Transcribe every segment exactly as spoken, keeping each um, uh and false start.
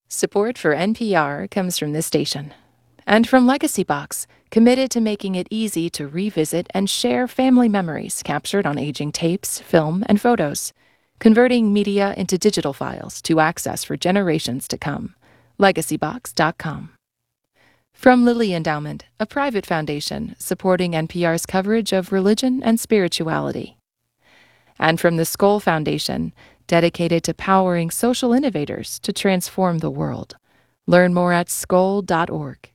Support for N P R comes from this station. And from Legacy Box, committed to making it easy to revisit and share family memories captured on aging tapes, film, and photos, converting media into digital files to access for generations to come. legacy box dot com. From Lilly Endowment, a private foundation supporting N P R's coverage of religion and spirituality. And from the Skoll Foundation, dedicated to powering social innovators to transform the world. Learn more at skoll dot org.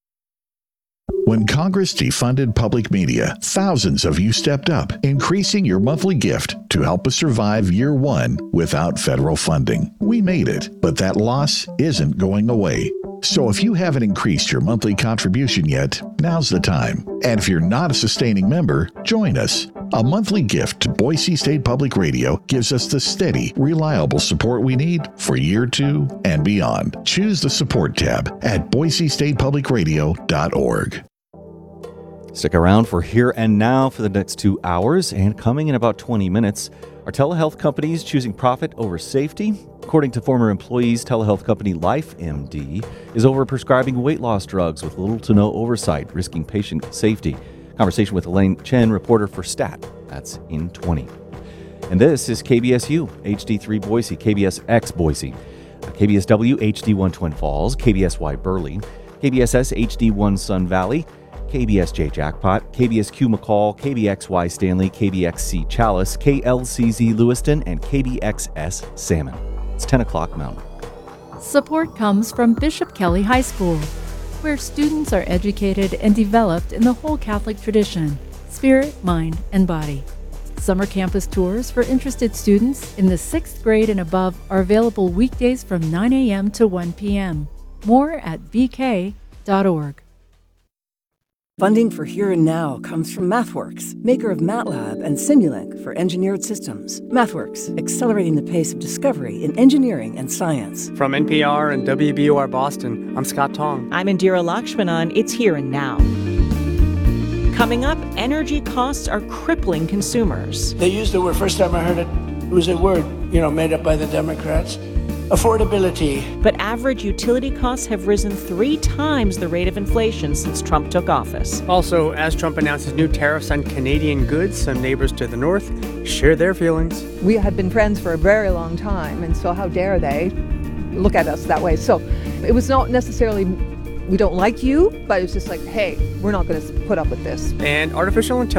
When Congress defunded public media, thousands of you stepped up, increasing your monthly gift to help us survive year one without federal funding. We made it, but that loss isn't going away. So if you haven't increased your monthly contribution yet, now's the time. And if you're not a sustaining member, join us. A monthly gift to Boise State Public Radio gives us the steady, reliable support we need for year two and beyond. Choose the support tab at boise state public radio dot org. Stick around for Here and Now for the next two hours, and coming in about twenty minutes, are telehealth companies choosing profit over safety? According to former employees, telehealth company LifeMD is overprescribing weight loss drugs with little to no oversight, risking patient safety. Conversation with Elaine Chen, reporter for Stat. That's in twenty. And this is K B S U, H D three Boise, K B S X Boise, K B S W, H D one Twin Falls, K B S Y Burley, K B S S H D one Sun Valley, K B S J Jackpot, K B S Q McCall, K B X Y Stanley, K B X C Chalice, K L C Z Lewiston, and K B X S Salmon. It's ten o'clock Mountain. Support comes from Bishop Kelly High School, where students are educated and developed in the whole Catholic tradition, spirit, mind, and body. Summer campus tours for interested students in the sixth grade and above are available weekdays from nine a.m. to one p.m. More at b k dot org. Funding for Here and Now comes from MathWorks, maker of MATLAB and Simulink for engineered systems. MathWorks, accelerating the pace of discovery in engineering and science. From N P R and W B U R Boston, I'm Scott Tong. I'm Indira Lakshmanan. It's Here and Now. Coming up, energy costs are crippling consumers. They used the word, first time I heard it, it was a word, you know, made up by the Democrats. Affordability. But average utility costs have risen three times the rate of inflation since Trump took office. Also, as Trump announces new tariffs on Canadian goods, some neighbors to the north share their feelings. We have been friends for a very long time, and so how dare they look at us that way? So it was not necessarily we don't like you, but it's just like, hey, we're not going to put up with this. And artificial intelligence.